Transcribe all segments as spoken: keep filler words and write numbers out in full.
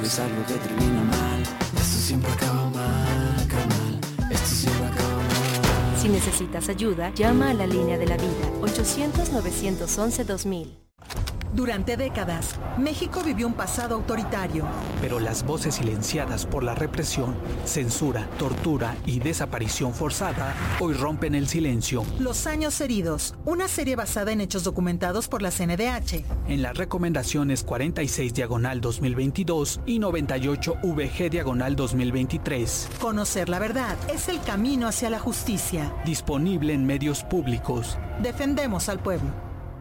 es algo que termina mal. Esto siempre acaba mal, carnal. Esto siempre acaba mal. Si necesitas ayuda, llama a la línea de la vida, ochocientos, novecientos once, dos mil. Durante décadas, México vivió un pasado autoritario. Pero las voces silenciadas por la represión, censura, tortura y desaparición forzada hoy rompen el silencio. Los años heridos, una serie basada en hechos documentados por la C N D H. En las recomendaciones cuarenta y seis diagonal dos mil veintidós y noventa y ocho V G diagonal dos mil veintitrés. Conocer la verdad es el camino hacia la justicia. Disponible en medios públicos. Defendemos al pueblo.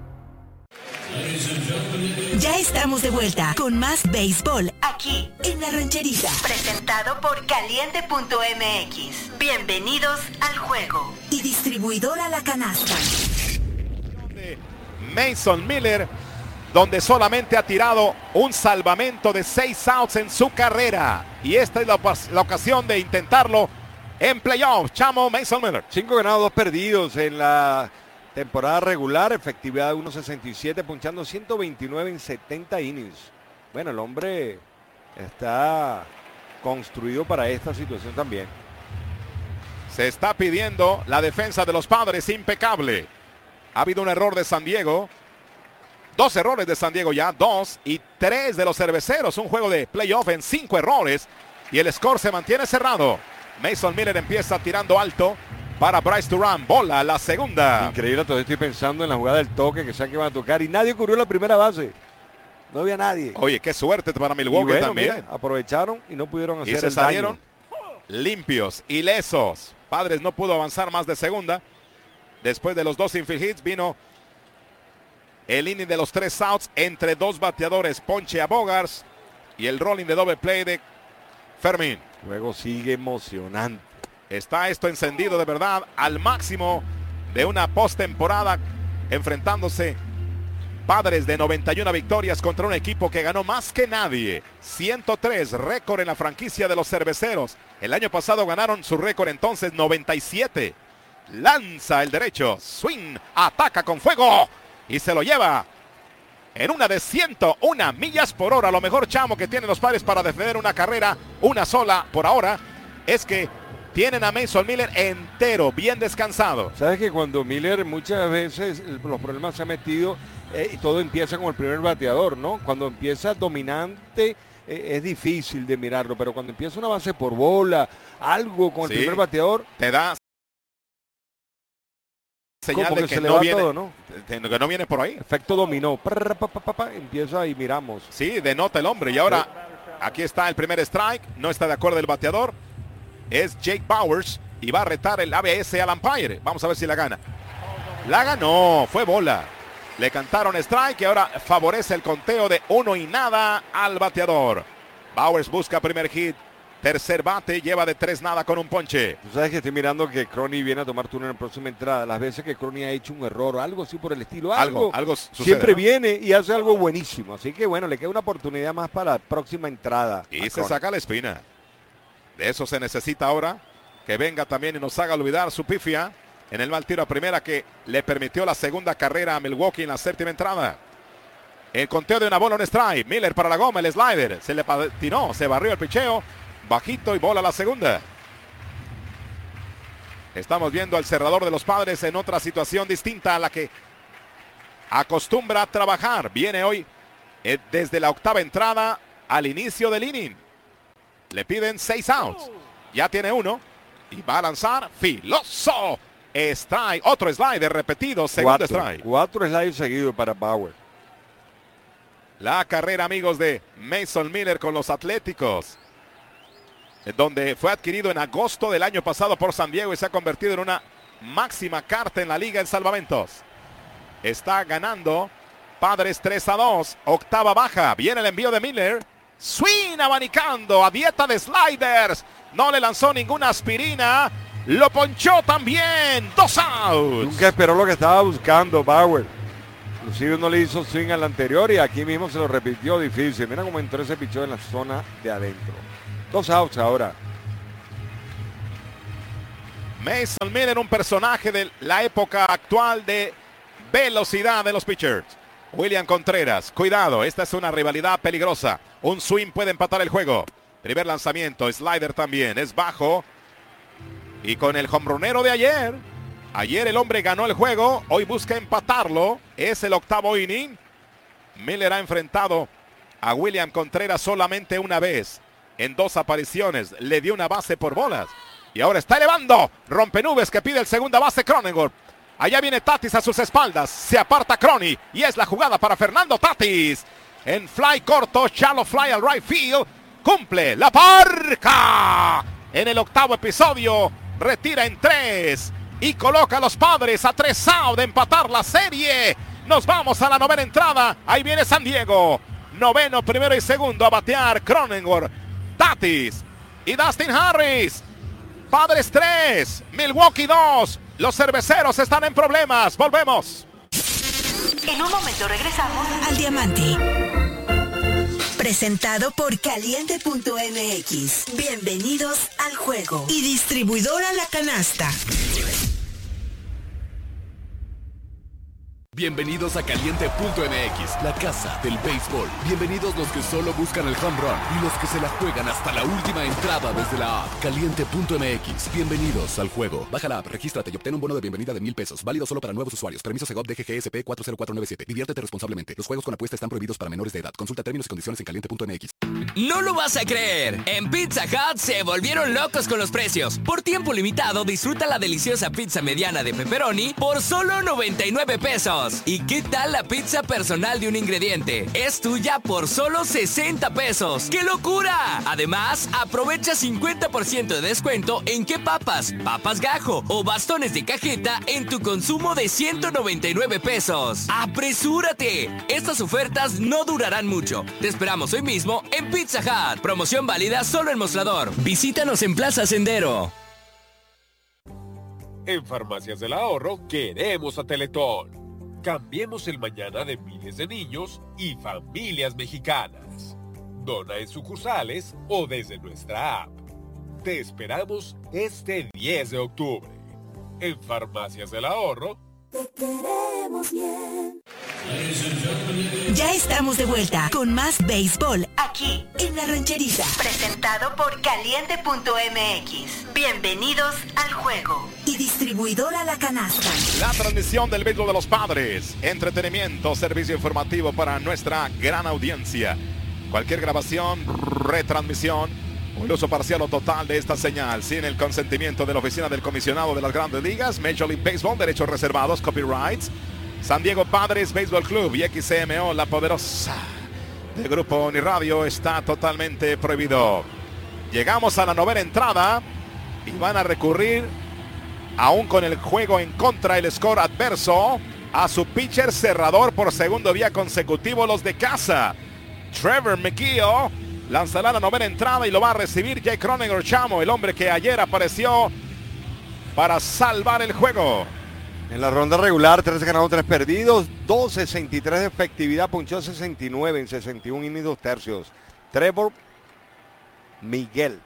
Ya estamos de vuelta con más béisbol aquí en La Rancherita. Presentado por Caliente punto M X. Bienvenidos al juego. Y distribuidora La Canasta. Mason Miller, donde solamente ha tirado un salvamento de seis outs en su carrera. Y esta es la, la ocasión de intentarlo en playoffs. Chamo, Mason Miller. Cinco ganados, dos perdidos en la temporada regular, efectividad de uno sesenta y siete, punchando ciento veintinueve en setenta innings. Bueno, el hombre está construido para esta situación también. Se está pidiendo la defensa de los Padres, impecable. Ha habido un error de San Diego. Dos errores de San Diego ya, dos y tres de los cerveceros. Un juego de playoff en cinco errores. Y el score se mantiene cerrado. Mason Miller empieza tirando alto para Bryce Durán. Bola la segunda. Increíble, todavía estoy pensando en la jugada del toque que saben que van a tocar y nadie cubrió la primera base. No había nadie. Oye, qué suerte para Milwaukee bueno, también. Mira, aprovecharon y no pudieron hacer y se el salieron daño. Limpios, ilesos. Padres no pudo avanzar más de segunda. Después de los dos infield hits vino el inning de los tres outs entre dos bateadores. Ponche a Bogaerts y el rolling de doble play de Fermín. Luego sigue emocionante. Está esto encendido de verdad al máximo de una postemporada, enfrentándose Padres de noventa y una victorias contra un equipo que ganó más que nadie. ciento tres, récord en la franquicia de los cerveceros. El año pasado ganaron su récord entonces noventa y siete. Lanza el derecho, swing, ataca con fuego y se lo lleva en una de ciento una millas por hora. Lo mejor, Chamo, que tienen los Padres para defender una carrera, una sola por ahora, es que tienen a Mason Miller entero, bien descansado. Sabes que cuando Miller muchas veces los problemas se han metido eh, y todo empieza con el primer bateador, ¿no? Cuando empieza dominante eh, es difícil de mirarlo, pero cuando empieza una base por bola, algo con el sí, primer bateador, te da señal de que, que no viene, todo, ¿no? De, que no viene por ahí. Efecto dominó. Pa, pa, pa, pa, empieza y miramos. Sí, denota el hombre. Y ahora sí, aquí está el primer strike. No está de acuerdo el bateador. Es Jake Bauers y va a retar el A B S al umpire. Vamos a ver si la gana. La ganó, fue bola. Le cantaron strike y ahora favorece el conteo de uno y nada al bateador. Bauers busca primer hit. Tercer bate, lleva de tres nada con un ponche. Tú sabes que estoy mirando que Crony viene a tomar turno en la próxima entrada. Las veces que Crony ha hecho un error o algo así por el estilo, algo, algo, algo sucede, siempre ¿no? viene y hace algo buenísimo. Así que bueno, le queda una oportunidad más para la próxima entrada. Y se Crony saca la espina. De eso se necesita ahora. Que venga también y nos haga olvidar su pifia en el mal tiro a primera que le permitió la segunda carrera a Milwaukee en la séptima entrada. El conteo de una bola, un strike. Miller para la goma, el slider. Se le patinó, se barrió el picheo. Bajito y bola la segunda. Estamos viendo al cerrador de los Padres en otra situación distinta a la que acostumbra a trabajar. Viene hoy eh, desde la octava entrada al inicio del inning. Le piden seis outs. Ya tiene uno. Y va a lanzar filoso. Strike. Otro slider repetido. Segundo cuatro, strike. Cuatro sliders seguidos para Bauer. La carrera, amigos, de Mason Miller con los Atléticos, donde fue adquirido en agosto del año pasado por San Diego y se ha convertido en una máxima carta en la liga en salvamentos. Está ganando Padres tres a dos. Octava baja. Viene el envío de Miller. Swing abanicando a dieta de sliders. No le lanzó ninguna aspirina. Lo ponchó también. Dos outs. Nunca esperó lo que estaba buscando Bauer. Inclusive no le hizo swing al anterior y aquí mismo se lo repitió difícil. Mira cómo entró ese pichón en la zona de adentro. Dos outs ahora. Mason Miller, un personaje de la época actual de velocidad de los pitchers. William Contreras, cuidado, esta es una rivalidad peligrosa. Un swing puede empatar el juego. Primer lanzamiento, slider también, es bajo. Y con el hombronero de ayer, ayer el hombre ganó el juego, hoy busca empatarlo. Es el octavo inning. Miller ha enfrentado a William Contreras solamente una vez. En dos apariciones le dio una base por bolas. Y ahora está elevando. Rompe nubes que pide el segunda base Cronenworth. Allá viene Tatis a sus espaldas. Se aparta Crony. Y es la jugada para Fernando Tatis. En fly corto, shallow fly al right field. Cumple la parca. En el octavo episodio, retira en tres. Y coloca a los Padres a tres out de empatar la serie. Nos vamos a la novena entrada. Ahí viene San Diego. Noveno, primero y segundo a batear Cronenworth, Tatis y Dustin Harris. Padres tres, Milwaukee dos. Los cerveceros están en problemas. Volvemos. En un momento regresamos al Diamante. Presentado por Caliente punto M X. Bienvenidos al juego. Y distribuidora La Canasta. Bienvenidos a Caliente punto M X, la casa del béisbol. Bienvenidos los que solo buscan el home run y los que se la juegan hasta la última entrada desde la app. Caliente punto M X. Bienvenidos al juego. Baja la app, regístrate y obtén un bono de bienvenida de mil pesos. Válido solo para nuevos usuarios. Permiso Segov D G G S P cuatro cero cuatro nueve siete. Diviértete responsablemente. Los juegos con apuesta están prohibidos para menores de edad. Consulta términos y condiciones en Caliente punto M X. No lo vas a creer. En Pizza Hut se volvieron locos con los precios. Por tiempo limitado, disfruta la deliciosa pizza mediana de pepperoni por solo noventa y nueve pesos. ¿Y qué tal la pizza personal de un ingrediente? Es tuya por solo sesenta pesos. ¡Qué locura! Además, aprovecha cincuenta por ciento de descuento en qué papas, papas gajo o bastones de cajeta en tu consumo de ciento noventa y nueve pesos. ¡Apresúrate! Estas ofertas no durarán mucho. Te esperamos hoy mismo en Pizza Hut. Promoción válida solo en Mostrador. Visítanos en Plaza Sendero. En Farmacias del Ahorro queremos a Teletón. Cambiemos el mañana de miles de niños y familias mexicanas. Dona en sucursales o desde nuestra app. Te esperamos este diez de octubre. En Farmacias del Ahorro. Te queremos bien. Ya estamos de vuelta con más béisbol aquí en La Rancherita. Presentado por Caliente punto M X. Bienvenidos al juego. Y distribuidora La Canasta. La transmisión del béisbol de los Padres. Entretenimiento, servicio informativo para nuestra gran audiencia. Cualquier grabación, retransmisión o el uso parcial o total de esta señal sin el consentimiento de la oficina del comisionado de las grandes ligas, Major League Baseball, derechos reservados, copyrights, San Diego Padres Baseball Club y X M O, la poderosa del grupo Uniradio, está totalmente prohibido. Llegamos a la novena entrada y van a recurrir, aún con el juego en contra, el score adverso, a su pitcher cerrador por segundo día consecutivo, los de casa. Trevor McGill lanzará la novena entrada y lo va a recibir Jay Cronenworth Chamo, el hombre que ayer apareció para salvar el juego. En la ronda regular, tres ganados, tres perdidos, dos sesenta y tres de efectividad, punchó sesenta y nueve en sesenta y uno innings, dos tercios. Trevor Miguel.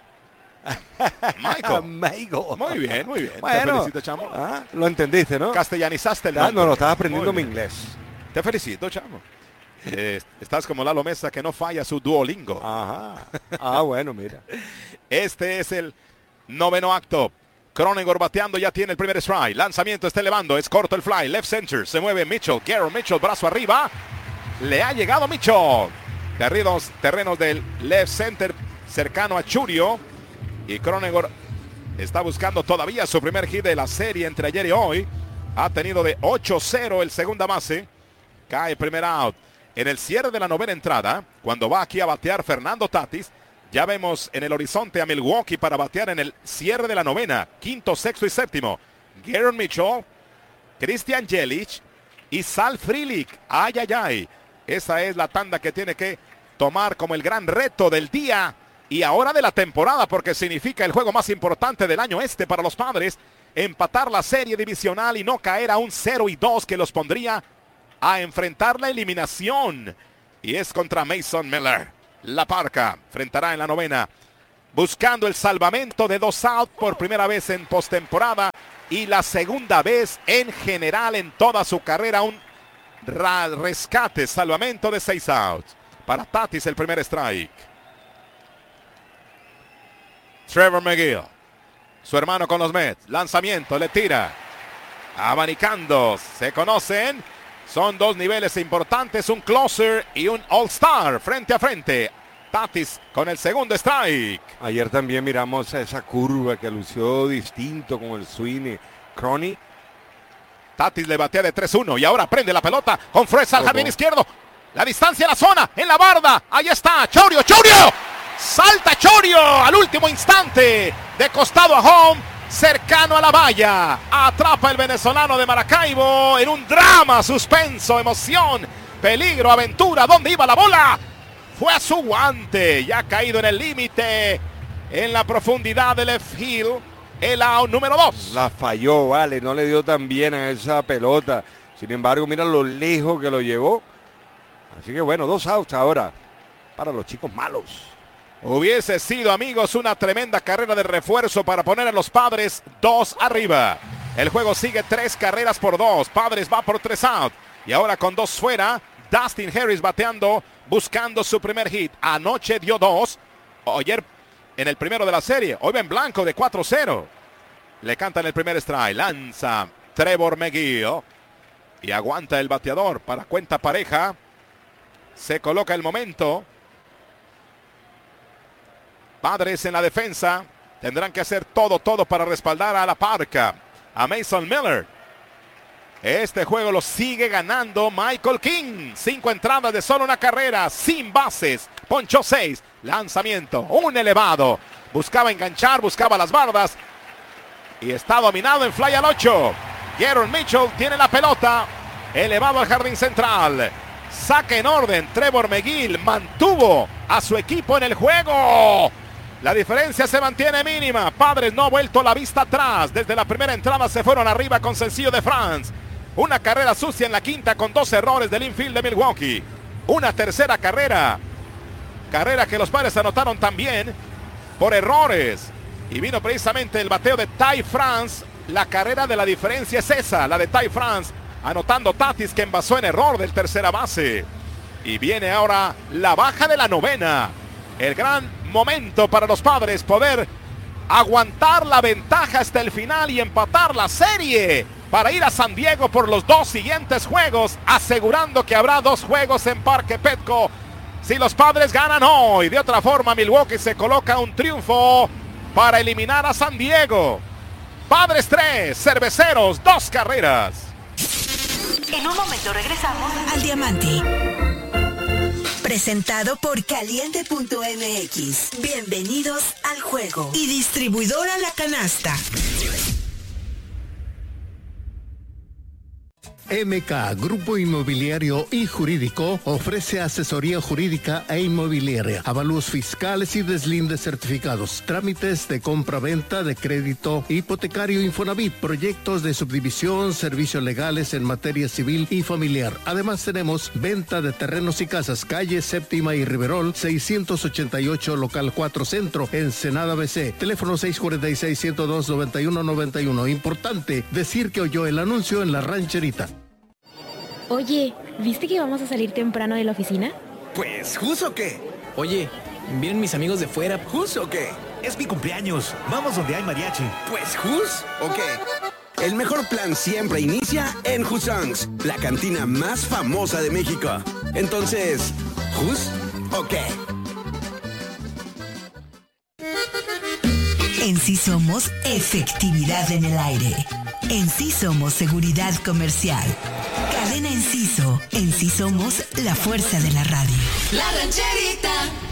Michael. Michael. Muy bien, muy bien. Bueno, te felicito, Chamo. Ah, lo entendiste, ¿no? Castellanizaste el Ah, nombre. no, lo estás aprendiendo mi inglés. Te felicito, Chamo. Eh, estás como Lalo Mesa, que no falla su Duolingo. Ajá. Ah, bueno, mira. Este es el noveno acto. Cronenworth bateando, ya tiene el primer strike. Lanzamiento está elevando, es corto el fly. Left center, se mueve Mitchell. Garrett Mitchell, brazo arriba. Le ha llegado Mitchell. Terrenos, terrenos del left center, cercano a Churio. Y Cronenworth está buscando todavía su primer hit de la serie entre ayer y hoy. Ha tenido de ocho cero el segunda base. Cae primer out. En el cierre de la novena entrada, cuando va aquí a batear Fernando Tatis, ya vemos en el horizonte a Milwaukee para batear en el cierre de la novena, quinto, sexto y séptimo. Garrett Mitchell, Christian Yelich y Sal Frelick. Ay, ay, ay. Esa es la tanda que tiene que tomar como el gran reto del día y ahora de la temporada, porque significa el juego más importante del año este para los Padres. Empatar la serie divisional y no caer a un cero y dos que los pondría a enfrentar la eliminación. Y es contra Mason Miller. La Parca enfrentará en la novena, buscando el salvamento de dos outs por primera vez en postemporada y la segunda vez en general en toda su carrera. Un rescate, salvamento de seis outs. Para Tatis el primer strike. Trevor McGill. Su hermano con los Mets. Lanzamiento, le tira. Abanicando. Se conocen. Son dos niveles importantes. Un closer y un all-star frente a frente. Tatis con el segundo strike. Ayer también miramos esa curva que lució distinto con el swing Crony. Tatis le batea de tres uno y ahora prende la pelota con fuerza al jardín izquierdo. La distancia, la zona, en la barda. Ahí está, Chorio, Chorio. Salta Chorio al último instante. De costado a home, cercano a la valla. Atrapa el venezolano de Maracaibo en un drama, suspenso, emoción, peligro, aventura. ¿Dónde iba la bola? Fue a su guante. Ya ha caído en el límite. En la profundidad del left field. El out número dos. La falló, vale. No le dio tan bien a esa pelota. Sin embargo, mira lo lejos que lo llevó. Así que bueno, dos outs ahora para los chicos malos. Hubiese sido, amigos, una tremenda carrera de refuerzo para poner a los Padres dos arriba. El juego sigue tres carreras por dos. Padres va por tres out. Y ahora con dos fuera, Dustin Harris bateando, buscando su primer hit. Anoche dio dos. Ayer en el primero de la serie. Hoy va en blanco de cuatro cero. Le cantan el primer strike. Lanza Trevor McGill. Y aguanta el bateador para cuenta pareja. Se coloca el momento. Padres en la defensa. Tendrán que hacer todo, todo para respaldar a la parca. A Mason Miller. Este juego lo sigue ganando Michael King. Cinco entradas de solo una carrera. Sin bases. Ponchó seis. Lanzamiento. Un elevado. Buscaba enganchar. Buscaba las bardas. Y está dominado en fly al ocho. Jaron Mitchell tiene la pelota. Elevado al jardín central. Saque en orden. Trevor McGill mantuvo a su equipo en el juego. La diferencia se mantiene mínima. Padres no ha vuelto la vista atrás. Desde la primera entrada se fueron arriba con sencillo de France. Una carrera sucia en la quinta con dos errores del infield de Milwaukee. Una tercera carrera. Carrera que los Padres anotaron también por errores. Y vino precisamente el bateo de Ty France. La carrera de la diferencia es esa, la de Ty France. Anotando Tatis, que envasó en error del tercera base. Y viene ahora la baja de la novena. El gran momento para los Padres poder aguantar la ventaja hasta el final y empatar la serie para ir a San Diego por los dos siguientes juegos, asegurando que habrá dos juegos en Parque Petco si los Padres ganan hoy. De otra forma, Milwaukee se coloca un triunfo para eliminar a San Diego. Padres tres, Cerveceros dos carreras. En un momento regresamos al Diamante. Presentado por Caliente punto M X. Bienvenidos al juego. Y distribuidora La Canasta. M K, Grupo Inmobiliario y Jurídico, ofrece asesoría jurídica e inmobiliaria, avalúos fiscales y deslindes certificados, trámites de compra-venta de crédito, hipotecario Infonavit, proyectos de subdivisión, servicios legales en materia civil y familiar. Además tenemos venta de terrenos y casas, calle Séptima y Riverol, seiscientos ochenta y ocho, local cuatro Centro, Ensenada B C, teléfono seis cuatro seis, ciento dos, noventa y uno noventa y uno. Importante decir que oyó el anuncio en La Rancherita. Oye, ¿viste que vamos a salir temprano de la oficina? Pues, ¿jus o qué? Oye, ¿vienen mis amigos de fuera? ¿Jus o qué? Es mi cumpleaños. Vamos donde hay mariachi. Pues, ¿jus o qué? El mejor plan siempre inicia en Hussongs, la cantina más famosa de México. Entonces, ¿jus o qué? En sí somos efectividad en el aire. En sí somos seguridad comercial. Cadena Enciso. En sí somos la fuerza de la radio. La Rancherita.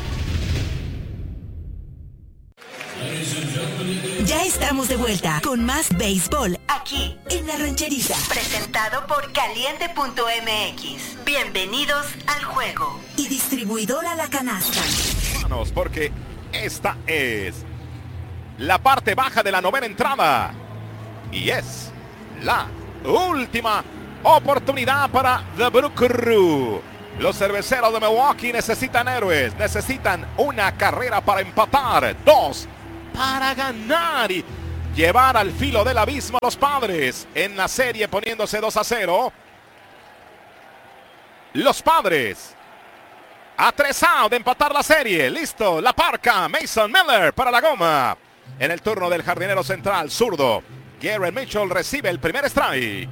Ya estamos de vuelta con más béisbol aquí en La Rancherita. Presentado por Caliente punto M X. Bienvenidos al juego. Y distribuidora La Canasta. Vamos, porque esta es la parte baja de la novena entrada. Y es la última oportunidad para The Brook Crew. Los Cerveceros de Milwaukee necesitan héroes. Necesitan una carrera para empatar. Dos para ganar y llevar al filo del abismo a los Padres en la serie, poniéndose dos a cero. Los Padres A tres out de empatar la serie. Listo, la parca. Mason Miller para la goma. En el turno del jardinero central, zurdo. Garrett Mitchell recibe el primer strike.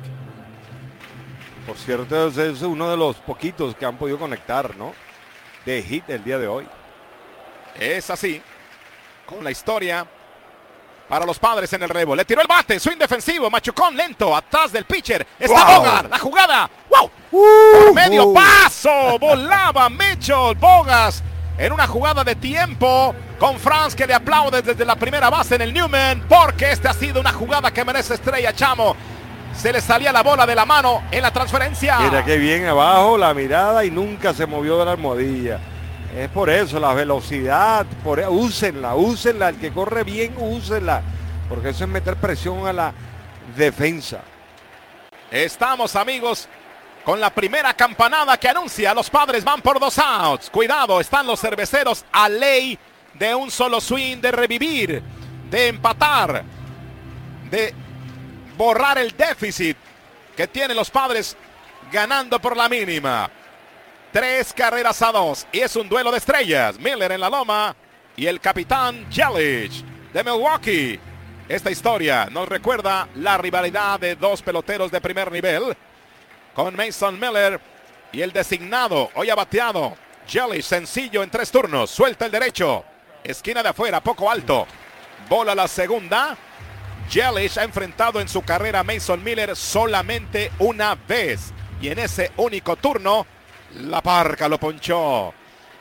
Por cierto, es uno de los poquitos que han podido conectar, ¿no? De hit el día de hoy. Es así. Con la historia para los Padres en el relevo. Le tiró el bate, swing defensivo, machucón lento, atrás del pitcher. Está Wow. Bogart, la jugada. ¡Wow! Uh, Por medio uh. paso, volaba Mitchell. Bogas en una jugada de tiempo con Franz, que le aplaude desde la primera base en el Newman, porque esta ha sido una jugada que merece estrella, chamo. Se le salía la bola de la mano en la transferencia. Mira qué bien abajo la mirada y nunca se movió de la almohadilla. Es por eso, la velocidad, por, úsenla, úsenla, el que corre bien, úsenla, porque eso es meter presión a la defensa. Estamos, amigos, con la primera campanada que anuncia los Padres van por dos outs. Cuidado, están los cerveceros a ley de un solo swing, de revivir, de empatar, de borrar el déficit que tienen los Padres ganando por la mínima. Tres carreras a dos y es un duelo de estrellas. Miller en la loma y el capitán Yelich de Milwaukee. Esta historia nos recuerda la rivalidad de dos peloteros de primer nivel, con Mason Miller y el designado, hoy ha bateado Yelich, sencillo en tres turnos. Suelta el derecho, esquina de afuera, poco alto, bola la segunda. Yelich ha enfrentado en su carrera a Mason Miller solamente una vez, y en ese único turno la parca lo ponchó.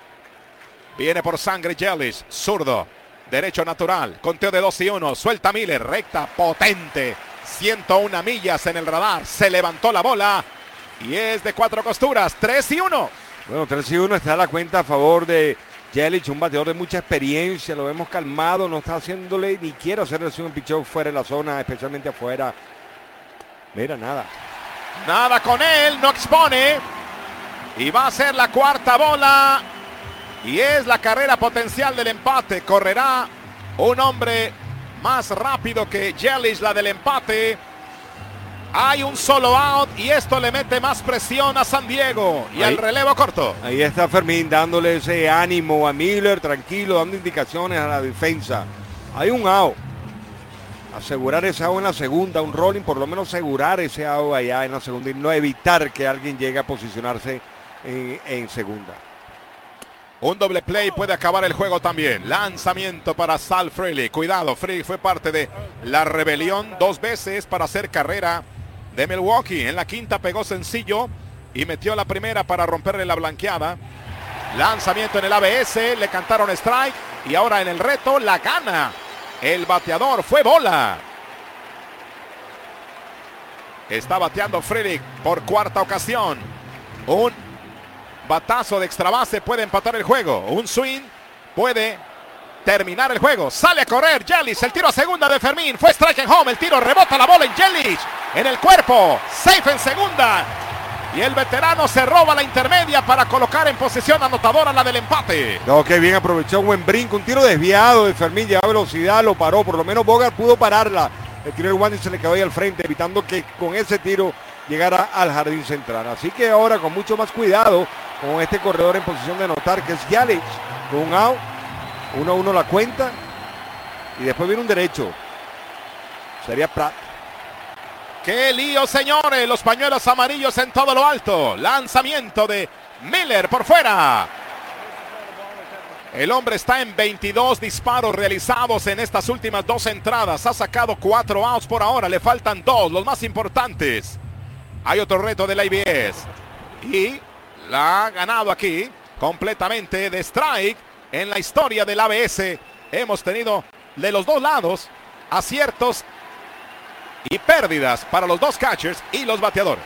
Viene por sangre Yelich, zurdo, derecho natural, conteo de dos y uno, suelta Miller, recta potente, ciento una millas en el radar, se levantó la bola y es de cuatro costuras, tres y uno. Bueno, tres y uno, está la cuenta a favor de Yelich, un bateador de mucha experiencia, lo vemos calmado, no está haciéndole ni quiere hacerle un picheo fuera de la zona, especialmente afuera. Mira, nada. Nada con él, no expone. Y va a ser la cuarta bola. Y es la carrera potencial del empate. Correrá un hombre más rápido que Yelich, la del empate. Hay un solo out y esto le mete más presión a San Diego. Y Ahí, al relevo corto. Ahí está Fermín dándole ese ánimo a Miller, tranquilo, dando indicaciones a la defensa. Hay un out. Asegurar ese out en la segunda, un rolling, por lo menos asegurar ese out allá en la segunda y no evitar que alguien llegue a posicionarse en, en segunda. Un doble play puede acabar el juego también. Lanzamiento para Sal Frelick. Cuidado, Frelick fue parte de la rebelión dos veces para hacer carrera de Milwaukee. En la quinta pegó sencillo y metió la primera para romperle la blanqueada. Lanzamiento en el A B S, le cantaron strike y ahora en el reto la gana. El bateador fue bola. Está bateando Frelick por cuarta ocasión. Un batazo de extra base puede empatar el juego. Un swing puede terminar el juego. Sale a correr Yelich. El tiro a segunda de Fermín. Fue strike en home. El tiro rebota la bola en Yelich. En el cuerpo. Safe en segunda. Y el veterano se roba la intermedia para colocar en posición anotadora la del empate. No, que bien aprovechó, buen brinco. Un tiro desviado de Fermín. Lleva velocidad, lo paró. Por lo menos Bogart pudo pararla. El tiro del Wandy se le quedó ahí al frente, evitando que con ese tiro llegara al jardín central. Así que ahora con mucho más cuidado con este corredor en posición de anotar, que es Yelich, con un out, uno a uno la cuenta, y después viene un derecho. Sería Pratt. ¡Qué lío, señores! Los pañuelos amarillos en todo lo alto. Lanzamiento de Miller por fuera. El hombre está en veintidós disparos realizados en estas últimas dos entradas. Ha sacado cuatro outs por ahora. Le faltan dos, los más importantes. Hay otro reto del A B S. Y la ha ganado aquí completamente de strike. En la historia del A B S hemos tenido de los dos lados aciertos y pérdidas para los dos catchers y los bateadores.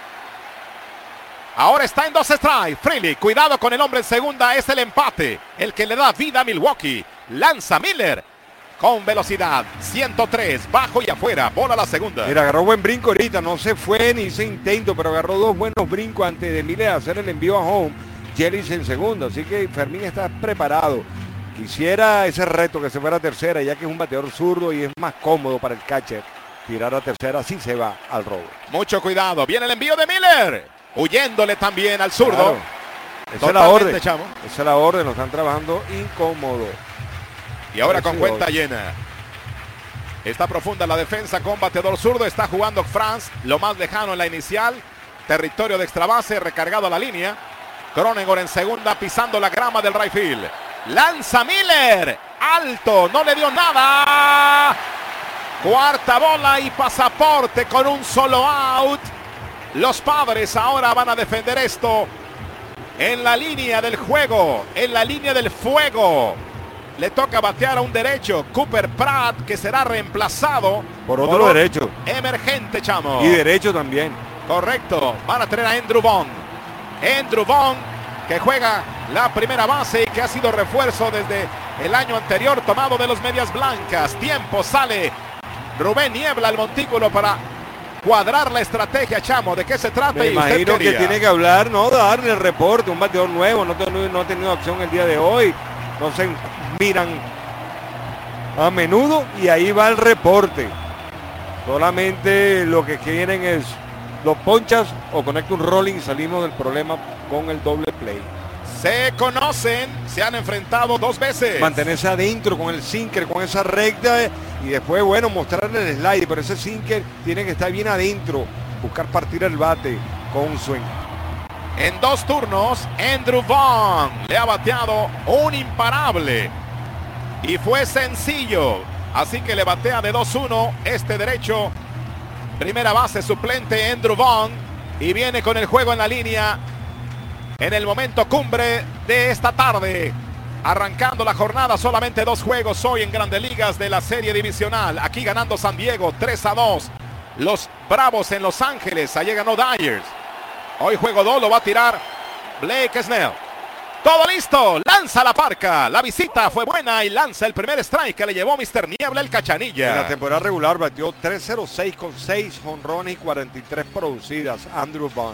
Ahora está en dos strikes. Frelick, cuidado con el hombre en segunda. Es el empate el que le da vida a Milwaukee. Lanza Miller con velocidad. ciento tres, bajo y afuera. Bola a la segunda. Mira, agarró buen brinco ahorita. No se fue ni hizo intento, pero agarró dos buenos brincos antes de Miller hacer el envío a home. Yelich en segundo. Así que Fermín está preparado. Quisiera ese reto que se fuera a tercera, ya que es un bateador zurdo y es más cómodo para el catcher tirar a tercera. Así se va al robo. Mucho cuidado. Viene el envío de Miller. Huyéndole también al zurdo. Claro. Esa es la orden, chamo. Esa es la orden, lo están trabajando incómodo. Y ahora con cuenta llena. Está profunda la defensa con bateador zurdo. Está jugando Franz, lo más lejano en la inicial. Territorio de extra base, recargado a la línea. Cronenworth en segunda, pisando la grama del right field. Lanza Miller. Alto, no le dio nada. Cuarta bola y pasaporte con un solo out. Los Padres ahora van a defender esto en la línea del juego, en la línea del fuego. Le toca batear a un derecho, Cooper Pratt, que será reemplazado por otro por derecho. Emergente, chamo. Y derecho también. Correcto. Van a traer a Andrew Vaughn. Andrew Vaughn, que juega la primera base y que ha sido refuerzo desde el año anterior, tomado de los Medias Blancas. Tiempo, sale Rubén Niebla al montículo para cuadrar la estrategia, chamo. ¿De qué se trata? Me y imagino usted que tiene que hablar, no darle el reporte, un bateador nuevo, no, no ha tenido opción el día de hoy. No se miran a menudo y ahí va el reporte. Solamente lo que quieren es los ponchas o conecta un rolling y salimos del problema con el doble play. Se conocen, se han enfrentado dos veces. Mantenerse adentro con el sinker, con esa recta y después, bueno, mostrarle el slide, pero ese sinker tiene que estar bien adentro, buscar partir el bate con un swing. En dos turnos, Andrew Vaughn le ha bateado un imparable. Y fue sencillo. Así que le batea de dos uno este derecho. Primera base suplente Andrew Vaughn. Y viene con el juego en la línea. En el momento cumbre de esta tarde. Arrancando la jornada, solamente dos juegos hoy en Grandes Ligas de la serie divisional. Aquí ganando San Diego tres a dos. Los Bravos en Los Ángeles. Allí ganó Dyers. Hoy juego dos, lo va a tirar Blake Snell. Todo listo, lanza la parca. La visita fue buena y lanza el primer strike que le llevó mister Niebla, el Cachanilla. En la temporada regular batió tres cero seis con seis jonrones y cuarenta y tres producidas. Andrew Vaughn.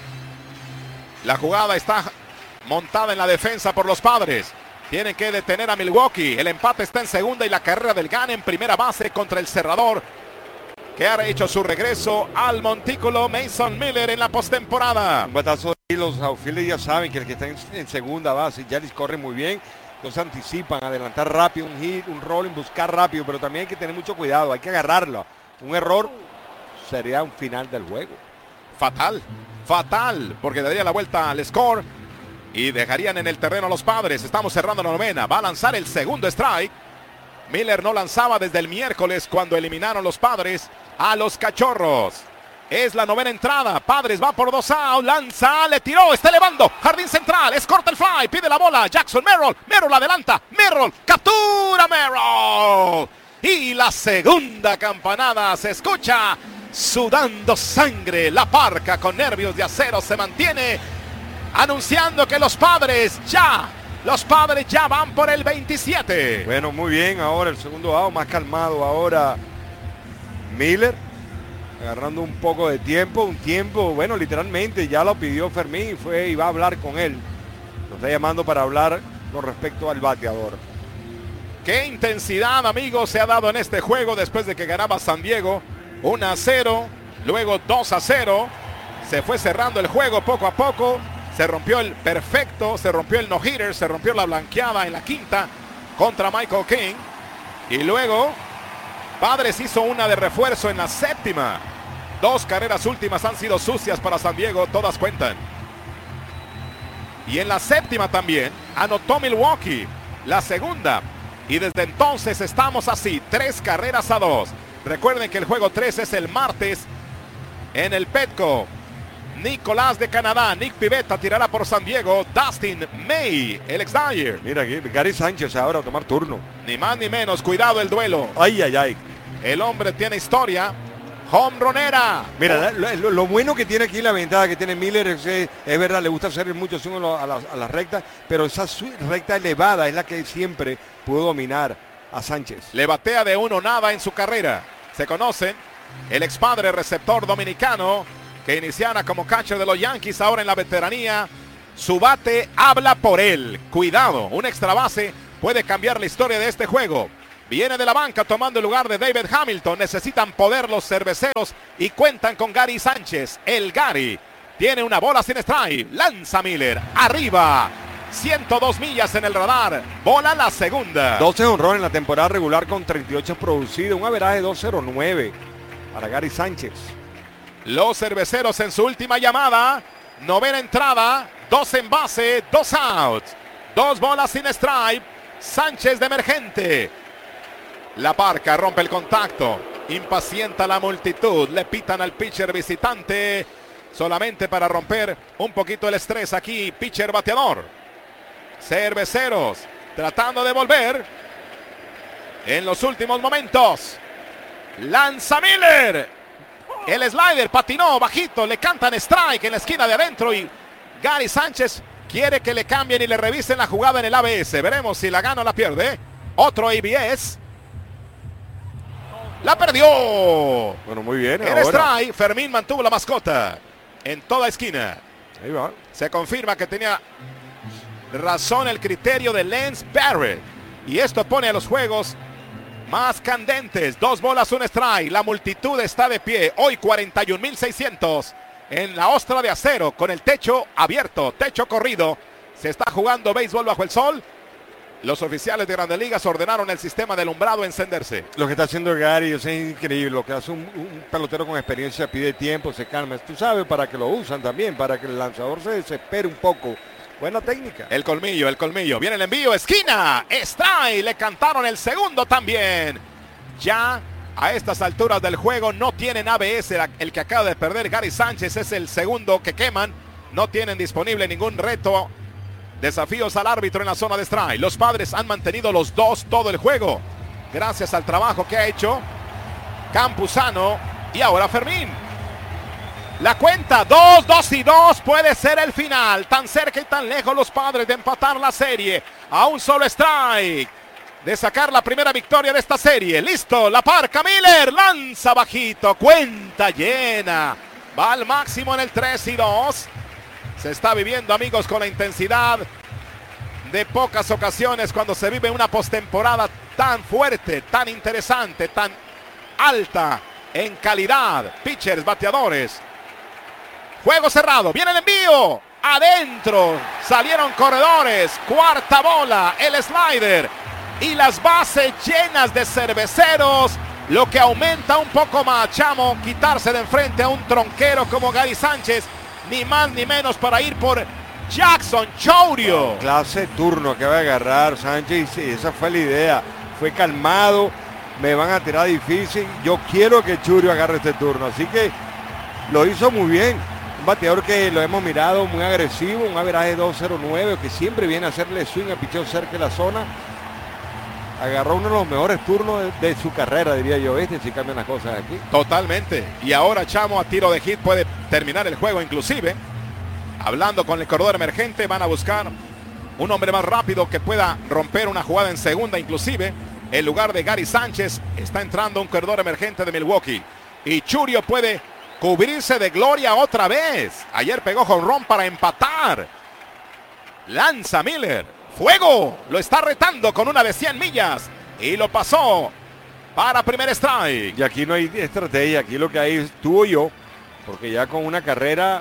La jugada está montada en la defensa por los Padres. Tienen que detener a Milwaukee. El empate está en segunda y la carrera del Gan en primera base contra el cerrador, que ha hecho su regreso al montículo, Mason Miller, en la postemporada. Un batazo y los outfielders ya saben que el que está en, en segunda base, ya les corre muy bien, los anticipan, adelantar rápido, un hit, un rolling, buscar rápido, pero también hay que tener mucho cuidado, hay que agarrarlo. Un error sería un final del juego. Fatal, fatal, porque daría la vuelta al score y dejarían en el terreno a los Padres. Estamos cerrando la novena, va a lanzar el segundo strike. Miller no lanzaba desde el miércoles cuando eliminaron los Padres a los Cachorros. Es la novena entrada. Padres va por dos out. Lanza, le tiró, está elevando. Jardín central, es corta el fly. Pide la bola. Jackson Merrill. Merrill adelanta. Merrill captura Merrill. Y la segunda campanada se escucha sudando sangre. La parca con nervios de acero se mantiene anunciando que los Padres ya... Los Padres ya van por el veintisiete. Bueno, muy bien. Ahora el segundo out, más calmado ahora Miller. Agarrando un poco de tiempo. Un tiempo, bueno, literalmente ya lo pidió Fermín y fue y va a hablar con él. Lo está llamando para hablar con respecto al bateador. Qué intensidad, amigos, se ha dado en este juego después de que ganaba San Diego uno a cero. Luego dos a cero. Se fue cerrando el juego poco a poco. Se rompió el perfecto, se rompió el no-hitter, se rompió la blanqueada en la quinta contra Michael King. Y luego, Padres hizo una de refuerzo en la séptima. Dos carreras últimas han sido sucias para San Diego, todas cuentan. Y en la séptima también anotó Milwaukee, la segunda. Y desde entonces estamos así, tres carreras a dos. Recuerden que el juego tres es el martes en el Petco. Nicolás de Canadá, Nick Pivetta tirará por San Diego. Dustin May, el ex Dyer. Mira aquí, Gary Sánchez ahora a tomar turno. Ni más ni menos, cuidado el duelo. Ay, ay, ay. El hombre tiene historia. Home runera. Mira, lo, lo, lo bueno que tiene aquí, la ventaja que tiene Miller es, es, es verdad, le gusta hacer mucho swing a las a la rectas, pero esa recta elevada es la que siempre pudo dominar a Sánchez. Le batea de uno nada en su carrera. Se conocen. El ex padre receptor dominicano, que iniciara como catcher de los Yankees, ahora en la veteranía. Su bate habla por él. Cuidado, un extra base puede cambiar la historia de este juego. Viene de la banca tomando el lugar de David Hamilton. Necesitan poder los cerveceros y cuentan con Gary Sánchez, el Gary. Tiene una bola sin strike. Lanza Miller. Arriba. ciento dos millas en el radar. Bola la segunda. doce honrones en la temporada regular con treinta y ocho producidos. Un averaje de dos cero nueve para Gary Sánchez. Los cerveceros en su última llamada. Novena entrada. Dos en base. Dos outs. Dos bolas sin strike. Sánchez de emergente. La Parca rompe el contacto. Impacienta la multitud. Le pitan al pitcher visitante. Solamente para romper un poquito el estrés aquí. Pitcher bateador. Cerveceros tratando de volver en los últimos momentos. Lanza Miller. El slider patinó bajito. Le cantan strike en la esquina de adentro. Y Gary Sánchez quiere que le cambien y le revisen la jugada en el A B S. Veremos si la gana o la pierde. Otro A B S. La perdió. Bueno, muy bien. El strike. Fermín mantuvo la mascota en toda esquina. Ahí va. Se confirma que tenía razón el criterio de Lance Barrett. Y esto pone a los juegos más candentes. Dos bolas, un strike. La multitud está de pie. Hoy cuarenta y un mil seiscientos en la ostra de acero con el techo abierto, techo corrido. Se está jugando béisbol bajo el sol. Los oficiales de Grandes Ligas ordenaron el sistema de alumbrado encenderse. Lo que está haciendo Gary es increíble. Lo que hace un, un pelotero con experiencia, pide tiempo, se calma. Tú sabes, para que lo usan también, para que el lanzador se desespere un poco. Buena técnica. El colmillo, el colmillo. Viene el envío, esquina. Strike. Le cantaron el segundo también. Ya a estas alturas del juego no tienen A B S. El que acaba de perder Gary Sánchez es el segundo que queman. No tienen disponible ningún reto. Desafíos al árbitro en la zona de strike. Los Padres han mantenido los dos todo el juego. Gracias al trabajo que ha hecho Campuzano y ahora Fermín. La cuenta, dos, dos y dos, puede ser el final. Tan cerca y tan lejos los Padres de empatar la serie. A un solo strike de sacar la primera victoria de esta serie. Listo, la Parca Miller, lanza bajito, cuenta llena. Va al máximo en el tres y dos. Se está viviendo, amigos, con la intensidad de pocas ocasiones cuando se vive una postemporada tan fuerte, tan interesante, tan alta en calidad. Pitchers, bateadores. Juego cerrado, viene el envío. Adentro salieron corredores. Cuarta bola, el slider. Y las bases llenas de cerveceros. Lo que aumenta un poco más, Chamo, quitarse de enfrente a un tronquero como Gary Sánchez. Ni más ni menos para ir por Jackson Chourio. Clase turno que va a agarrar Sánchez. Sí, esa fue la idea. Fue calmado. Me van a tirar difícil. Yo quiero que Chourio agarre este turno. Así que lo hizo muy bien. Un bateador que lo hemos mirado muy agresivo. Un averaje dos cero nueve que siempre viene a hacerle swing a picheo cerca de la zona. Agarró uno de los mejores turnos de, de su carrera, diría yo, ¿viste? Si cambian las cosas aquí. Totalmente. Y ahora Chamo a tiro de hit puede terminar el juego inclusive. Hablando con el corredor emergente, van a buscar un hombre más rápido que pueda romper una jugada en segunda inclusive. En lugar de Gary Sánchez está entrando un corredor emergente de Milwaukee. Y Chourio puede cubrirse de gloria otra vez. Ayer pegó jonrón para empatar. Lanza Miller. Fuego, lo está retando con una de cien millas y lo pasó para primer strike. Y aquí no hay estrategia, aquí lo que hay es tú o yo, porque ya con una carrera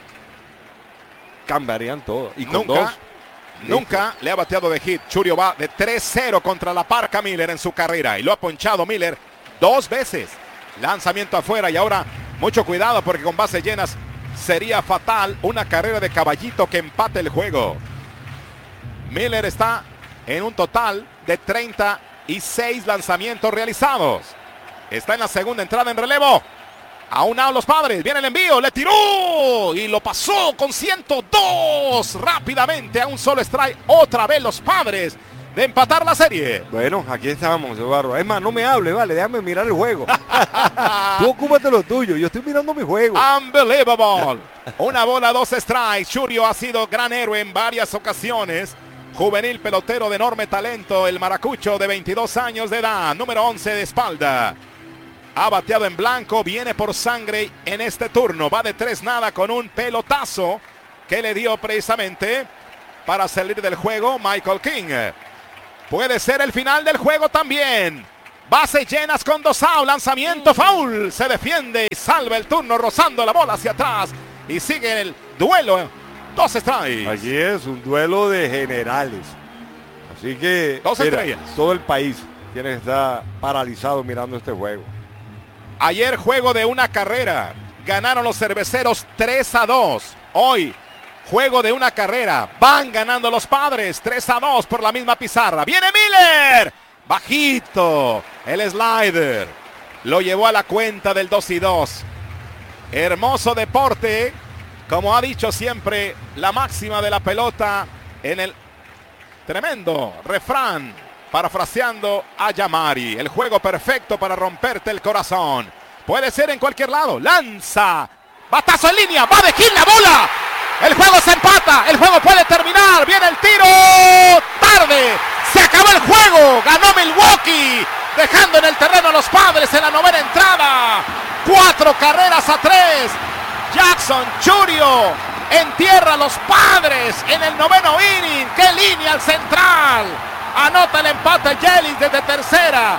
cambiarían todo. Y con nunca, dos, nunca listo. le ha bateado de hit. Chourio va de tres cero contra la Parca Miller en su carrera y lo ha ponchado Miller dos veces. Lanzamiento afuera y ahora mucho cuidado porque con bases llenas sería fatal una carrera de caballito que empate el juego. Miller está en un total de treinta y seis lanzamientos realizados. Está en la segunda entrada en relevo. A un lado los Padres. Viene el envío. Le tiró. Y lo pasó con ciento dos. Rápidamente a un solo strike. Otra vez los Padres de empatar la serie. Bueno, aquí estamos, Eduardo. Es más, no me hable, vale. Déjame mirar el juego. Tú ocúpate lo tuyo. Yo estoy mirando mi juego. Unbelievable. Una bola, dos strikes. Chourio ha sido gran héroe en varias ocasiones. Juvenil pelotero de enorme talento, el maracucho de veintidós años de edad, número once de espalda. Ha bateado en blanco, viene por sangre en este turno. Va de tres nada con un pelotazo que le dio precisamente para salir del juego Michael King. Puede ser el final del juego también. Bases llenas con dos outs, lanzamiento foul. Se defiende y salva el turno rozando la bola hacia atrás. y sigue el duelo. Dos strikes. Allí es un duelo de generales. Así que Dos mira, estrellas. todo el país tiene que estar paralizado mirando este juego. Ayer juego de una carrera. Ganaron los cerveceros tres a dos. Hoy juego de una carrera. Van ganando los Padres tres a dos por la misma pizarra. Viene Miller. Bajito. El slider. Lo llevó a la cuenta del dos y dos. Hermoso deporte. Como ha dicho siempre, la máxima de la pelota en el tremendo refrán, parafraseando a Yamari. El juego perfecto para romperte el corazón. Puede ser en cualquier lado. Lanza. Batazo en línea. Va de Gil la bola. El juego se empata. El juego puede terminar. Viene el tiro. Tarde. Se acabó el juego. Ganó Milwaukee. Dejando en el terreno a los Padres en la novena entrada. Cuatro carreras a tres. Jackson Chourio entierra a los Padres en el noveno inning. ¡Qué línea al central! Anota el empate Yelich desde tercera.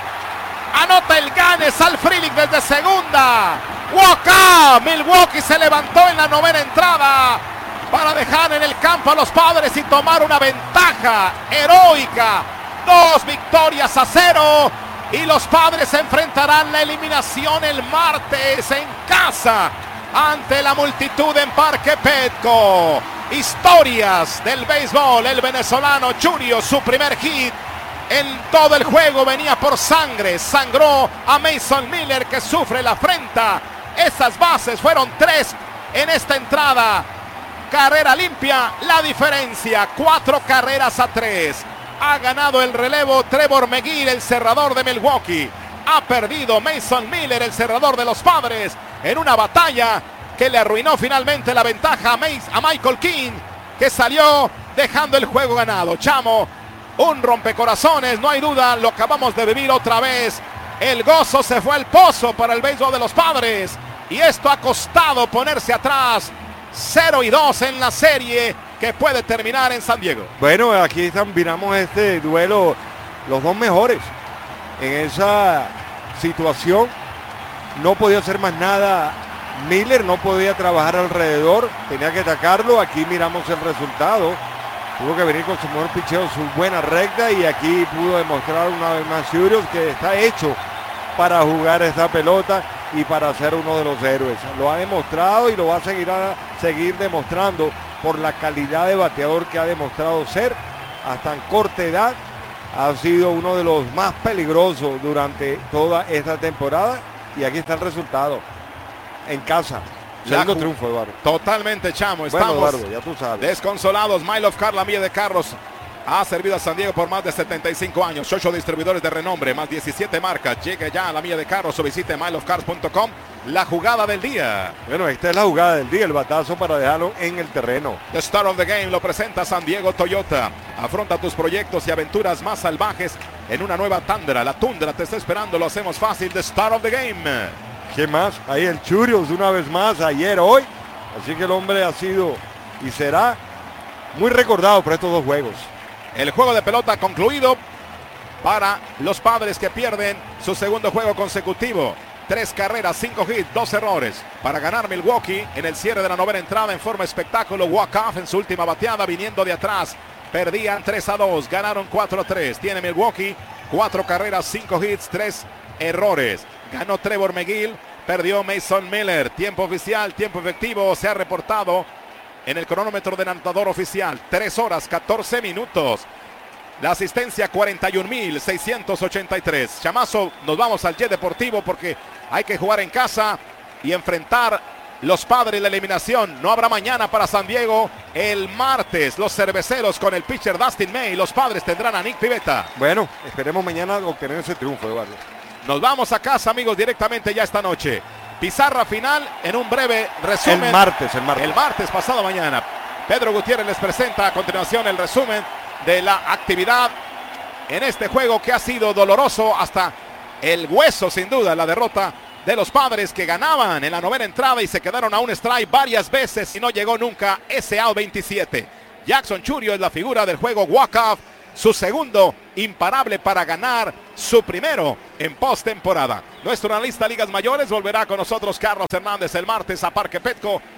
Anota el gane Sal Frelick desde segunda. Walk-up. Milwaukee se levantó en la novena entrada para dejar en el campo a los Padres y tomar una ventaja heroica. Dos victorias a cero. Y los Padres enfrentarán la eliminación el martes en casa ante la multitud en Parque Petco. Historias del béisbol. El venezolano Chourio, su primer hit en todo el juego venía por sangre. Sangró a Mason Miller, que sufre la afrenta. Esas bases fueron tres en esta entrada. Carrera limpia, la diferencia. Cuatro carreras a tres. Ha ganado el relevo Trevor McGill, el cerrador de Milwaukee. Ha perdido Mason Miller, el cerrador de los Padres, en una batalla que le arruinó finalmente la ventaja a, Mace, a Michael King, que salió dejando el juego ganado. Chamo, un rompecorazones, no hay duda, lo acabamos de vivir otra vez. El gozo se fue al pozo para el béisbol de los Padres y esto ha costado ponerse atrás. cero y dos en la serie que puede terminar en San Diego. Bueno, aquí están, miramos este duelo, los dos mejores en esa situación. No podía hacer más nada Miller, no podía trabajar alrededor, tenía que atacarlo. Aquí miramos el resultado. Tuvo que venir con su mejor picheo, su buena recta, y aquí pudo demostrar una vez más Chourio que está hecho para jugar esta pelota y para ser uno de los héroes. Lo ha demostrado y lo va a seguir, a seguir demostrando por la calidad de bateador que ha demostrado ser hasta en corta edad. Ha sido uno de los más peligrosos durante toda esta temporada y aquí está el resultado en casa. Segundo triunfo, Eduardo. Totalmente, Chamo. Estamos bueno, Eduardo, ya tú sabes. Desconsolados. My Love Car, la milla de carros, ha servido a San Diego por más de setenta y cinco años. ocho distribuidores de renombre, más diecisiete marcas. Llegue ya a la milla de carros o visite my love cars punto com. La jugada del día. Bueno, esta es la jugada del día, el batazo para dejarlo en el terreno. The Star of the Game lo presenta San Diego Toyota. Afronta tus proyectos y aventuras más salvajes en una nueva Tundra. La Tundra te está esperando, lo hacemos fácil. The Star of the Game. ¿Qué más? Ahí el Chourio una vez más, ayer, hoy. Así que el hombre ha sido y será muy recordado por estos dos juegos. El juego de pelota concluido para los Padres, que pierden su segundo juego consecutivo. Tres carreras, cinco hits, dos errores. Para ganar Milwaukee en el cierre de la novena entrada en forma espectáculo. Walk-off en su última bateada viniendo de atrás. Perdían tres a dos, ganaron cuatro a tres. Tiene Milwaukee cuatro carreras, cinco hits, tres errores. Ganó Trevor McGill, perdió Mason Miller. Tiempo oficial, tiempo efectivo, se ha reportado en el cronómetro del anotador oficial. tres horas, catorce minutos. La asistencia cuarenta y un mil seiscientos ochenta y tres. Chamazo, nos vamos al Jet Deportivo porque hay que jugar en casa y enfrentar los Padres la eliminación. No habrá mañana para San Diego. El martes los cerveceros con el pitcher Dustin May. Los Padres tendrán a Nick Pivetta. Bueno, esperemos mañana obtener ese triunfo, Eduardo. Nos vamos a casa, amigos, directamente ya esta noche. Pizarra final en un breve resumen. El martes, el martes. El martes pasado mañana. Pedro Gutiérrez les presenta a continuación el resumen de la actividad en este juego que ha sido doloroso hasta el hueso, sin duda, la derrota de los Padres, que ganaban en la novena entrada y se quedaron a un strike varias veces y no llegó nunca ese out veintisiete. Jackson Chourio es la figura del juego walk-off, su segundo imparable para ganar, su primero en postemporada. Nuestro analista Ligas Mayores volverá con nosotros, Carlos Hernández, el martes a Parque Petco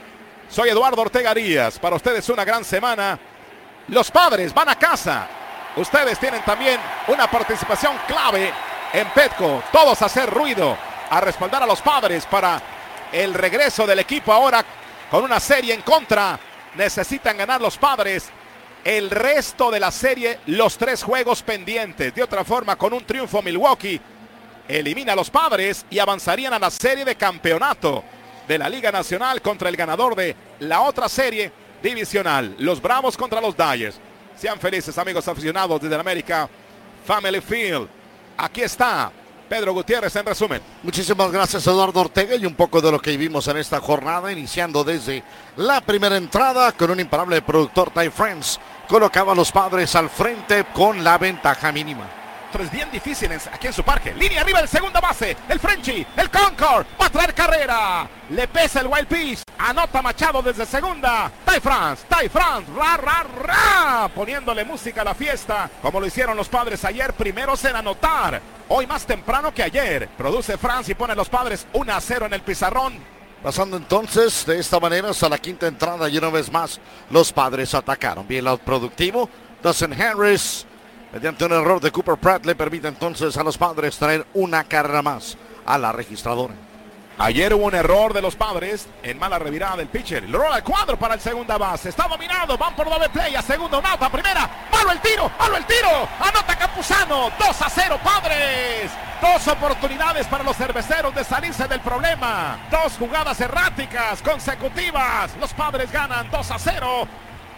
Soy Eduardo Ortega Díaz. Para ustedes una gran semana. Los Padres van a casa. Ustedes tienen también una participación clave en Petco. Todos a hacer ruido, a respaldar a los Padres para el regreso del equipo ahora con una serie en contra. Necesitan ganar los Padres el resto de la serie, los tres juegos pendientes. De otra forma, con un triunfo, Milwaukee elimina a los Padres y avanzarían a la serie de campeonato de la Liga Nacional contra el ganador de la otra serie divisional. Los Bravos contra los Dyers. Sean felices, amigos aficionados desde el América Family Field. Aquí está Pedro Gutiérrez en resumen. Muchísimas gracias, Eduardo Ortega, y un poco de lo que vivimos en esta jornada, iniciando desde la primera entrada con un imparable productor. Ty France colocaba a los Padres al frente con la ventaja mínima. Tres bien difíciles aquí en su parque. Línea arriba del segunda base. El Frenchy, el Concord, va a traer carrera. Le pesa el wild pitch. Anota Machado desde segunda. Ty France, Ty France, ra, ra, ra. Poniéndole música a la fiesta, como lo hicieron los Padres ayer, primeros en anotar. Hoy más temprano que ayer. Produce France y pone a los Padres uno a cero en el pizarrón. Pasando entonces de esta manera hasta la quinta entrada, y una vez más los Padres atacaron. Bien lado productivo. Dustin Harris, mediante un error de Cooper Pratt, le permite entonces a los Padres traer una carrera más a la registradora. Ayer hubo un error de los Padres en mala revirada del pitcher. El rola al cuadro para el segunda base. Está dominado. Van por doble play. A segundo, un out, a primera. Malo el tiro. Malo el tiro. Anota Campuzano. dos a cero Padres. Dos oportunidades para los cerveceros de salirse del problema. Dos jugadas erráticas consecutivas. Los Padres ganan dos a cero.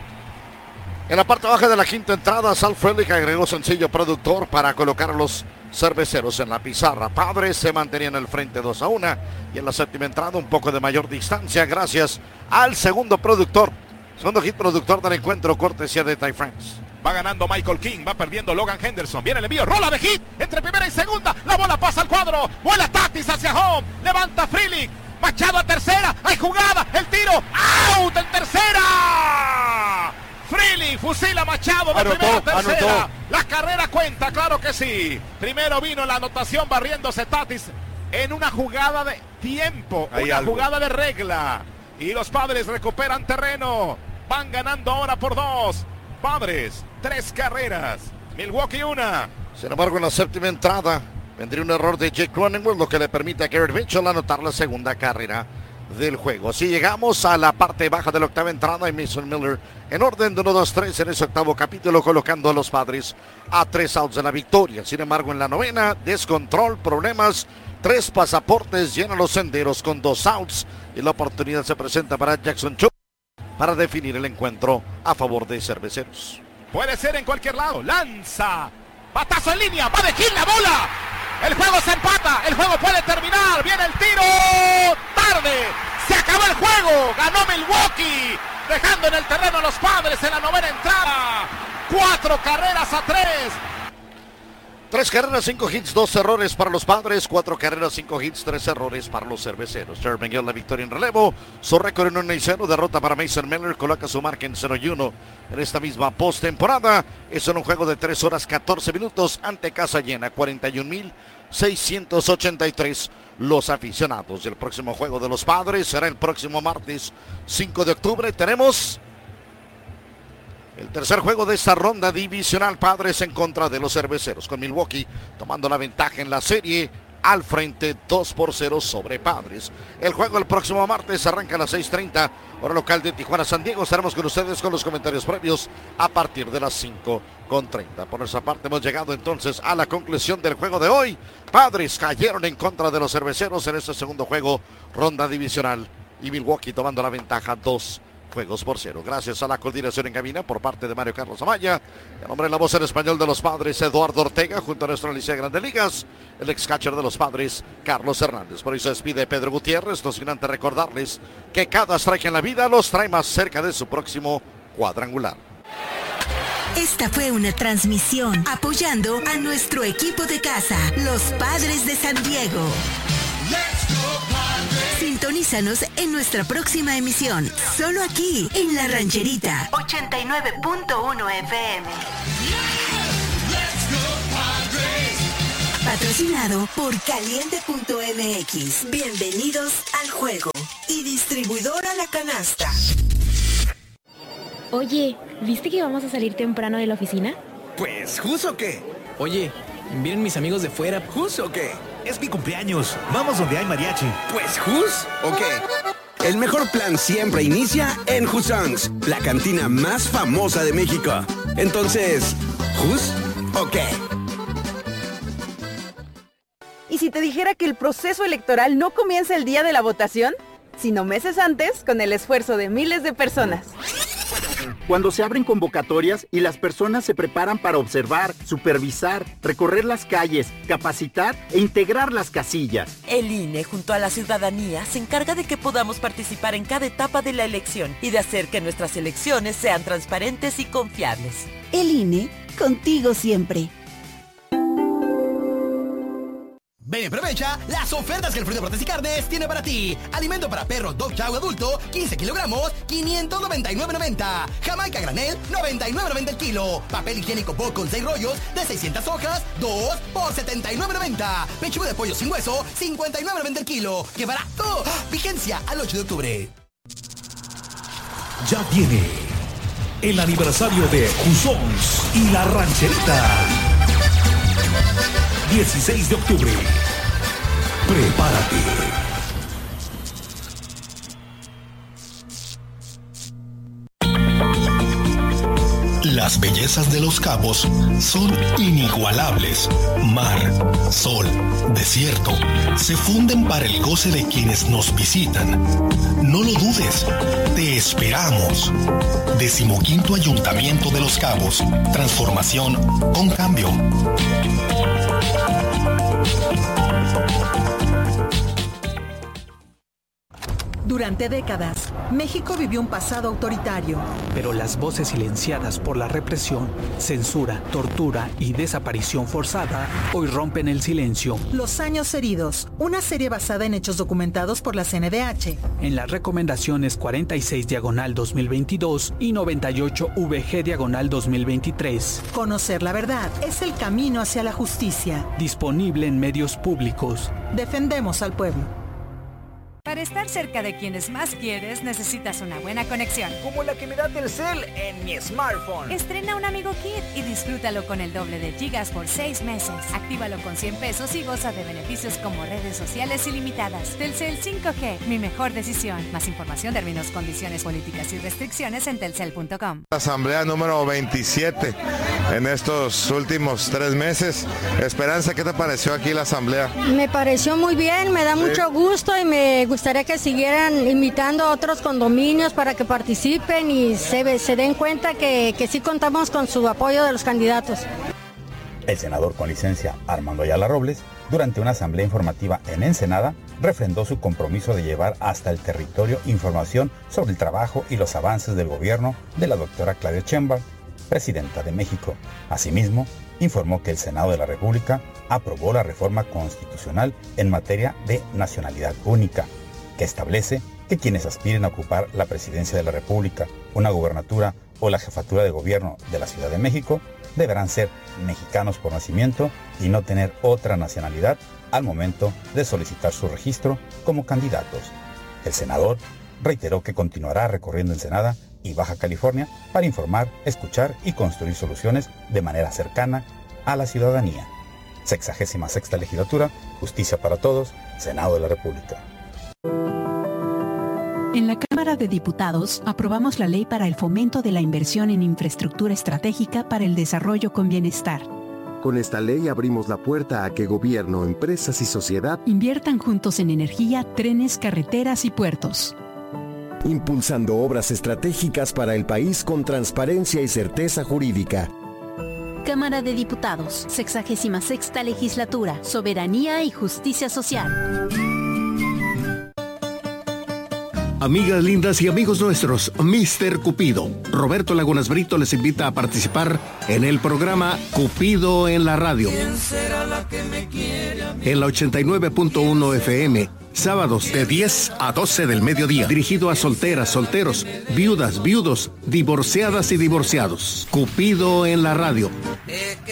En la parte baja de la quinta entrada, Sal Frelick agregó sencillo productor para colocar a los cerveceros en la pizarra. Padres se mantenían en el frente dos a uno, y en la séptima entrada un poco de mayor distancia gracias al segundo productor. Segundo hit productor del encuentro, cortesía de Ty France. Va ganando Michael King, va perdiendo Logan Henderson. Viene el envío, rola de hit entre primera y segunda. La bola pasa al cuadro, vuela Tatis hacia home, levanta Frelick. Machado a tercera, hay jugada, el tiro, out en tercera. Frelick fusila Machado de Anotó, primera a tercera. anotó. La carrera cuenta, claro que sí. Primero vino la anotación barriéndose Tatis en una jugada de tiempo, Hay una algo. jugada de regla. Y los Padres recuperan terreno. Van ganando ahora por dos. Padres, tres carreras. Milwaukee una. Sin embargo, en la séptima entrada vendría un error de Jake Cronenworth, lo que le permite a Garrett Mitchell anotar la segunda carrera del juego. Así llegamos a la parte baja de la octava entrada, y Mason Miller en orden de uno, dos, tres en ese octavo capítulo, colocando a los Padres a tres outs de la victoria. Sin embargo, en la novena, descontrol, problemas, tres pasaportes, llenan los senderos con dos outs, y la oportunidad se presenta para Jackson Cho para definir el encuentro a favor de Cerveceros. Puede ser en cualquier lado. Lanza. Batazo en línea. Va de Gil la bola. El juego se empata. El juego puede terminar. Viene el tiro. Tarde. Se acabó el juego. Ganó Milwaukee. Dejando en el terreno a los Padres en la novena entrada. Cuatro carreras a tres. Tres carreras, cinco hits, dos errores para los Padres. Cuatro carreras, cinco hits, tres errores para los Cerveceros. Jared Miguel la victoria en relevo. Su récord en uno y cero. Derrota para Mason Miller. Coloca su marca en cero y uno en esta misma postemporada. Es en un juego de tres horas catorce minutos ante casa llena. cuarenta y un mil seiscientos ochenta y tres los aficionados. El próximo juego de los Padres será el próximo martes cinco de octubre. Tenemos el tercer juego de esta ronda divisional, Padres en contra de los Cerveceros, con Milwaukee tomando la ventaja en la serie al frente dos por cero sobre Padres. El juego el próximo martes arranca a las seis treinta, hora local de Tijuana, San Diego. Estaremos con ustedes con los comentarios previos a partir de las cinco con treinta. Por esa parte hemos llegado entonces a la conclusión del juego de hoy. Padres cayeron en contra de los Cerveceros en este segundo juego, ronda divisional, y Milwaukee tomando la ventaja dos juegos por cero. Gracias a la coordinación en cabina por parte de Mario Carlos Amaya. En nombre de la voz en español de los Padres, Eduardo Ortega, junto a nuestro Licea de Grandes Ligas, el ex catcher de los Padres, Carlos Hernández. Por eso despide Pedro Gutiérrez, no sin antes recordarles que cada strike en la vida los trae más cerca de su próximo cuadrangular. Esta fue una transmisión apoyando a nuestro equipo de casa, los Padres de San Diego. Sintonízanos en nuestra próxima emisión, solo aquí en La Rancherita ochenta y nueve punto uno F M. Patrocinado por Caliente punto M X. Bienvenidos al juego. Y distribuidora La Canasta. Oye, ¿viste que vamos a salir temprano de la oficina? Pues, ¿jus o qué? Oye, ¿vienen mis amigos de fuera? ¿Jus o qué? Es mi cumpleaños. Vamos donde hay mariachi. Pues, ¿jus o qué? El mejor plan siempre inicia en Jusongs, la cantina más famosa de México. Entonces, ¿jus o qué? ¿Y si te dijera que el proceso electoral no comienza el día de la votación, sino meses antes con el esfuerzo de miles de personas? Cuando se abren convocatorias y las personas se preparan para observar, supervisar, recorrer las calles, capacitar e integrar las casillas. El I N E, junto a la ciudadanía, se encarga de que podamos participar en cada etapa de la elección y de hacer que nuestras elecciones sean transparentes y confiables. El I N E, contigo siempre. Ven y aprovecha las ofertas que el Fruto Frutas y Carnes tiene para ti. Alimento para perro Dog Chow adulto, quince kilogramos, quinientos noventa y nueve noventa. Jamaica granel, noventa y nueve noventa el kilo. Papel higiénico Boc con seis rollos de seiscientas hojas, dos por setenta y nueve noventa. Pechuga de pollo sin hueso, cincuenta y nueve noventa el kilo. ¡Qué barato! Vigencia al ocho de octubre. Ya viene el aniversario de Jusons y la Rancherita. dieciséis de octubre. Prepárate. Las bellezas de Los Cabos son inigualables. Mar, sol, desierto, se funden para el goce de quienes nos visitan. No lo dudes, te esperamos. Decimoquinto Ayuntamiento de Los Cabos. Transformación con cambio. Durante décadas, México vivió un pasado autoritario. Pero las voces silenciadas por la represión, censura, tortura y desaparición forzada hoy rompen el silencio. Los años heridos, una serie basada en hechos documentados por la C N D H. En las recomendaciones cuarenta y seis diagonal dos mil veintidós y noventa y ocho V G diagonal dos mil veintitrés. Conocer la verdad es el camino hacia la justicia. Disponible en medios públicos. Defendemos al pueblo. Para estar cerca de quienes más quieres, necesitas una buena conexión. Como la que me da Telcel en mi smartphone. Estrena un Amigo Kit y disfrútalo con el doble de gigas por seis meses. Actívalo con cien pesos y goza de beneficios como redes sociales ilimitadas. Telcel cinco G, mi mejor decisión. Más información, términos, condiciones, políticas y restricciones en telcel punto com. Asamblea número veintisiete en estos últimos tres meses. Esperanza, ¿qué te pareció aquí la asamblea? Me pareció muy bien, me da sí. mucho gusto y me gusta gustaría que siguieran invitando a otros condominios para que participen y se, se den cuenta que, que sí contamos con su apoyo de los candidatos. El senador con licencia Armando Ayala Robles, durante una asamblea informativa en Ensenada, refrendó su compromiso de llevar hasta el territorio información sobre el trabajo y los avances del gobierno de la doctora Claudia Sheinbaum, presidenta de México. Asimismo, informó que el Senado de la República aprobó la reforma constitucional en materia de nacionalidad única, que establece que quienes aspiren a ocupar la presidencia de la República, una gubernatura o la jefatura de gobierno de la Ciudad de México deberán ser mexicanos por nacimiento y no tener otra nacionalidad al momento de solicitar su registro como candidatos. El senador reiteró que continuará recorriendo Ensenada y Baja California para informar, escuchar y construir soluciones de manera cercana a la ciudadanía. Sexagésima sexta legislatura, justicia para todos, Senado de la República. En la Cámara de Diputados aprobamos la ley para el fomento de la inversión en infraestructura estratégica para el desarrollo con bienestar. Con esta ley abrimos la puerta a que gobierno, empresas y sociedad inviertan juntos en energía, trenes, carreteras y puertos. Impulsando obras estratégicas para el país con transparencia y certeza jurídica. Cámara de Diputados, sexagésima sexta legislatura, soberanía y justicia social. Amigas lindas y amigos nuestros, mister Cupido, Roberto Lagunas Brito les invita a participar en el programa Cupido en la Radio. ¿Quién será la que me quiere a mí? En la ochenta y nueve punto uno F M, sábados de diez a doce del mediodía, dirigido a solteras, solteros, viudas, viudos, divorciadas y divorciados. Cupido en la Radio.